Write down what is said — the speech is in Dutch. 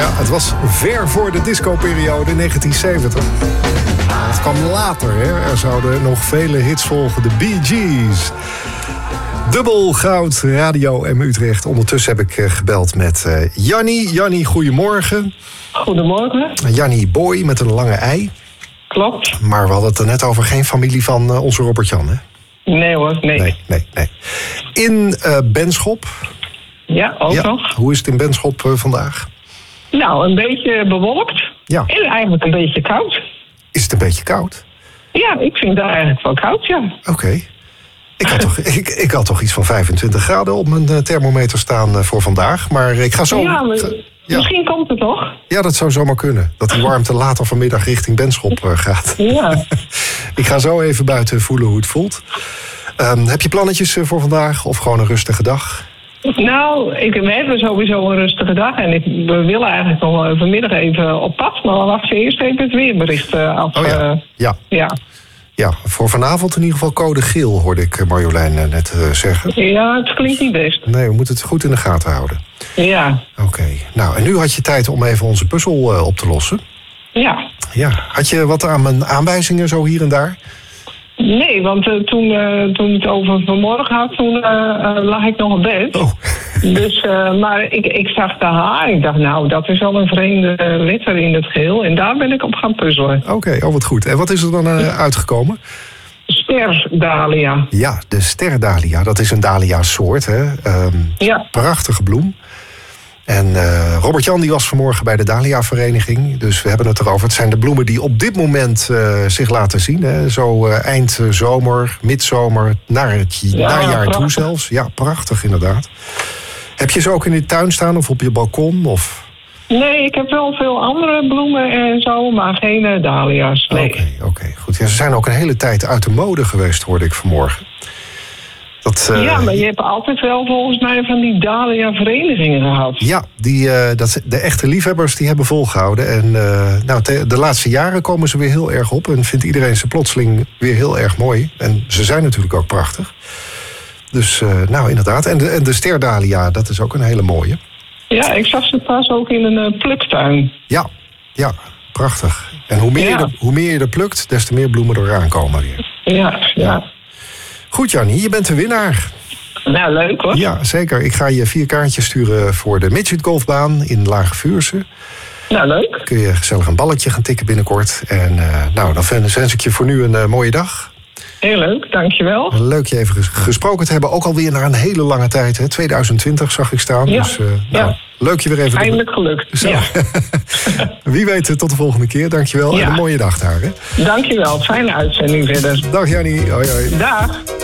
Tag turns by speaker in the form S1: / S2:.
S1: Ja, het was ver voor de disco-periode 1970. Het kwam later, hè. Er zouden nog vele hits volgen. De Bee Gees. Dubbel goud, Radio M Utrecht. Ondertussen heb ik gebeld met Jannie. Jannie, goedemorgen.
S2: Goedemorgen.
S1: Jannie Boy met een lange ei.
S2: Klopt.
S1: Maar we hadden het er net over geen familie van onze Robert-Jan, hè?
S2: Nee hoor, nee.
S1: Nee. In Benschop.
S2: Ja, ook nog.
S1: Hoe is het in Benschop vandaag?
S2: Nou, een beetje bewolkt.
S1: Ja.
S2: En eigenlijk een beetje koud.
S1: Is het een beetje koud?
S2: Ja, ik vind het eigenlijk wel koud, ja.
S1: Oké. Ik had toch iets van 25 graden op mijn thermometer staan voor vandaag. Maar ik ga zo...
S2: Ja, misschien komt het toch?
S1: Ja, dat zou zomaar kunnen. Dat die warmte later vanmiddag richting Benschop gaat.
S2: Ja.
S1: Ik ga zo even buiten voelen hoe het voelt. Heb je plannetjes voor vandaag of gewoon een rustige dag?
S2: Nou, we hebben sowieso een rustige dag. En we willen eigenlijk nog wel vanmiddag even op pad. Maar we wachten eerst even het weerbericht af.
S1: Oh ja. Ja, voor vanavond in ieder geval code geel, hoorde ik Marjolein net zeggen.
S2: Ja, het klinkt niet best.
S1: Nee, we moeten het goed in de gaten houden.
S2: Ja.
S1: Oké. Nou, en nu had je tijd om even onze puzzel op te lossen.
S2: Ja.
S1: Ja. Had je wat aan mijn aanwijzingen zo hier en daar?
S2: Nee, want toen het over vanmorgen had, toen lag ik nog op bed.
S1: Oh.
S2: Dus, maar ik zag de H. Ik dacht, nou, dat is al een vreemde letter in het geheel. En daar ben ik op gaan puzzelen.
S1: Oké, wat goed. En wat is er dan uitgekomen?
S2: Sterdalia.
S1: Ja, de sterdalia. Dat is een dalia-soort, hè?
S2: Ja.
S1: Prachtige bloem. En Robert-Jan die was vanmorgen bij de Dalia-vereniging. Dus we hebben het erover. Het zijn de bloemen die op dit moment zich laten zien. Hè. Zo eind zomer, midzomer, naar het najaar toe zelfs. Ja, prachtig inderdaad. Heb je ze ook in de tuin staan of op je balkon? Of...
S2: Nee, ik heb wel veel andere bloemen en zo, maar geen dahlia's. Nee.
S1: Oké, goed. Ja, ze zijn ook een hele tijd uit de mode geweest, hoorde ik vanmorgen.
S2: Ja, maar je hebt altijd wel volgens mij van die Dalia-verenigingen gehad.
S1: Ja, de echte liefhebbers die hebben volgehouden. En de laatste jaren komen ze weer heel erg op. En vindt iedereen ze plotseling weer heel erg mooi. En ze zijn natuurlijk ook prachtig. Dus inderdaad. En de sterdalia, dat is ook een hele mooie.
S2: Ja, ik zag ze pas ook in een pluktuin.
S1: Ja, prachtig. En hoe meer je er plukt, des te meer bloemen eraan komen weer.
S2: Ja.
S1: Goed, Jannie, je bent de winnaar.
S2: Nou, leuk hoor.
S1: Ja, zeker. Ik ga je 4 kaartjes sturen voor de midgetgolfbaan in Lage Vuursche.
S2: Nou, leuk.
S1: Kun je gezellig een balletje gaan tikken binnenkort. En dan wens ik je voor nu een mooie dag.
S2: Heel leuk, dankjewel.
S1: Leuk je even gesproken te hebben. Ook alweer na een hele lange tijd. Hè? 2020 zag ik staan.
S2: Ja.
S1: Dus leuk je weer even...
S2: Eindelijk gelukt.
S1: Zo.
S2: Ja.
S1: Wie weet, tot de volgende keer. Dankjewel. En een mooie dag daar. Hè?
S2: Dankjewel. Fijne uitzending verder.
S1: Dag Jannie. Hoi.
S2: Dag.